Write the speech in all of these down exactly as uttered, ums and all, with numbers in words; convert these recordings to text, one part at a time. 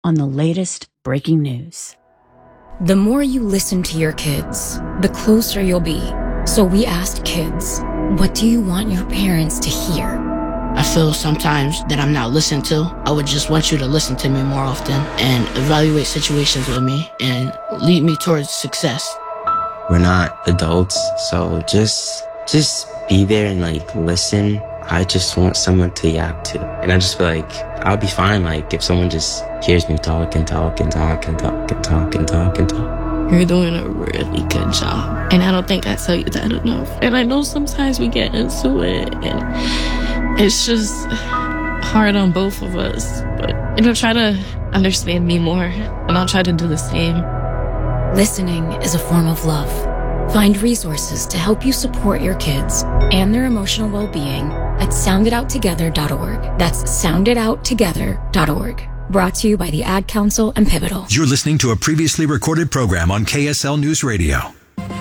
on the latest breaking news. The more you listen to your kids, the closer you'll be. So we asked kids, what do you want your parents to hear? I feel sometimes that I'm not listened to. I would just want you to listen to me more often and evaluate situations with me and lead me towards success. We're not adults, so just just be there and like listen. I just want someone to yap to. And I just feel like I'll be fine like if someone just hears me talk and talk and talk and talk and talk and talk and talk. You're doing a really good job. And I don't think I tell you that enough. And I know sometimes we get into it and it's just hard on both of us. But you know, try to understand me more and I'll try to do the same. Listening is a form of love. Find resources to help you support your kids and their emotional well-being at sound it out together dot org. That's sound it out together dot org. Brought to you by the Ad Council and Pivotal. You're listening to a previously recorded program on K S L News Radio.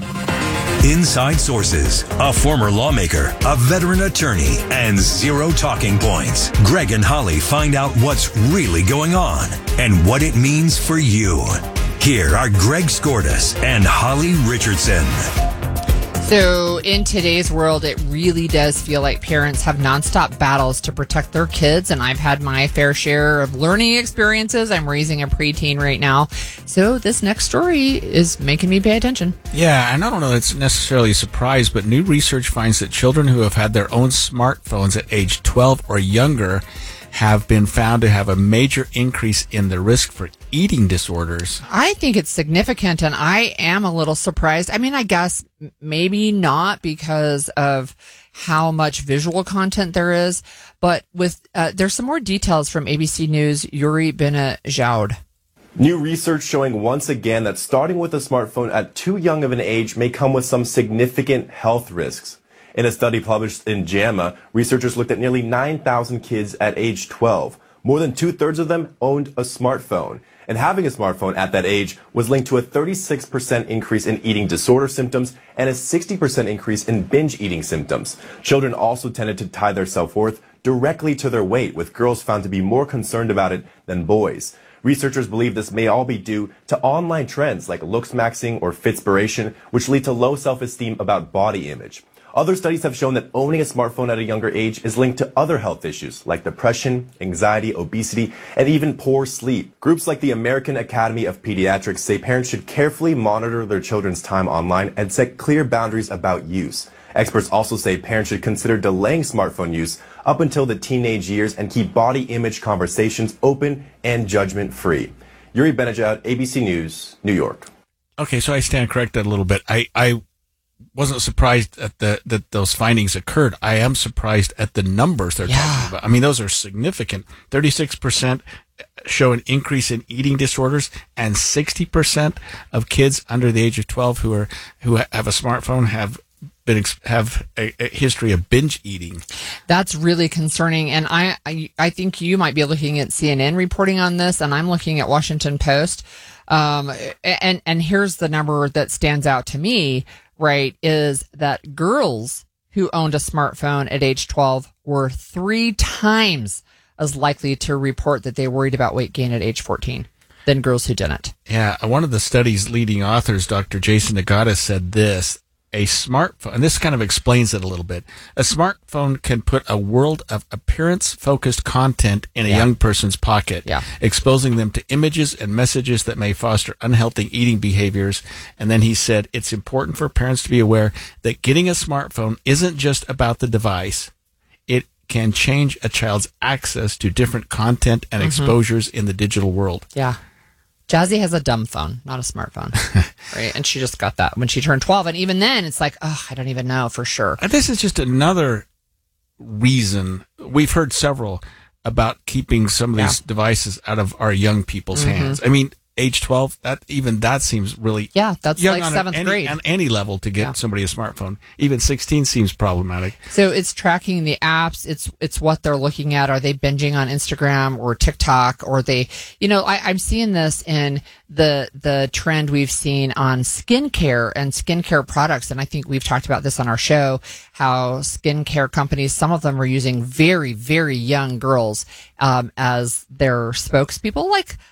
Inside Sources, a former lawmaker, a veteran attorney, and zero talking points. Greg and Holly find out what's really going on and what it means for you. Here are Greg Skordas and Holly Richardson. So in today's world, it really does feel like parents have nonstop battles to protect their kids. And I've had my fair share of learning experiences. I'm raising a preteen right now. So this next story is making me pay attention. Yeah, and I don't know, it's necessarily a surprise, but new research finds that children who have had their own smartphones at age twelve or younger have been found to have a major increase in the risk for eating disorders. I think it's significant, and I am a little surprised. I mean, I guess maybe not because of how much visual content there is, but with uh, there's some more details from A B C News' Yuri Benajoud. New research showing once again that starting with a smartphone at too young of an age may come with some significant health risks. In a study published in JAMA, researchers looked at nearly nine thousand kids at age twelve. More than two-thirds of them owned a smartphone. And having a smartphone at that age was linked to a thirty-six percent increase in eating disorder symptoms and a sixty percent increase in binge eating symptoms. Children also tended to tie their self-worth directly to their weight, with girls found to be more concerned about it than boys. Researchers believe this may all be due to online trends like looks maxing or fitspiration, which lead to low self-esteem about body image. Other studies have shown that owning a smartphone at a younger age is linked to other health issues like depression, anxiety, obesity, and even poor sleep. Groups like the American Academy of Pediatrics say parents should carefully monitor their children's time online and set clear boundaries about use. Experts also say parents should consider delaying smartphone use up until the teenage years and keep body image conversations open and judgment-free. Yuri Benajoud, A B C News, New York. Okay, so I stand corrected a little bit. I, I wasn't surprised at the that those findings occurred. I am surprised at the numbers they're Yeah. talking about. I mean, those are significant. thirty-six percent show an increase in eating disorders, and sixty percent of kids under the age of twelve who are who have a smartphone have been have a, a history of binge eating. That's really concerning. And I, I, I think you might be looking at C N N reporting on this, and I'm looking at Washington Post. Um, and, and here's the number that stands out to me, right, is that girls who owned a smartphone at age twelve were three times as likely to report that they worried about weight gain at age fourteen than girls who didn't. Yeah, one of the study's leading authors, Doctor Jason Nagata, said this: a smartphone, and this kind of explains it a little bit, a smartphone can put a world of appearance-focused content in a Yeah. young person's pocket, Yeah. exposing them to images and messages that may foster unhealthy eating behaviors. And then he said, it's important for parents to be aware that getting a smartphone isn't just about the device. It can change a child's access to different content and Mhm. exposures in the digital world. Yeah. Jazzy has a dumb phone, not a smartphone, right? And she just got that when she turned twelve. And even then, it's like, oh, I don't even know for sure. And this is just another reason. We've heard several about keeping some of these Yeah. devices out of our young people's Mhm. hands. I mean, age twelve, that even that seems really Yeah, that's young like on seventh any, grade. on any level to get Yeah. somebody a smartphone. Even sixteen seems problematic. So it's tracking the apps. It's it's what they're looking at. Are they binging on Instagram or TikTok? Or they, you know, I, I'm seeing this in the the trend we've seen on skincare and skincare products. And I think we've talked about this on our show, how skincare companies, some of them are using very, very young girls um, as their spokespeople. Like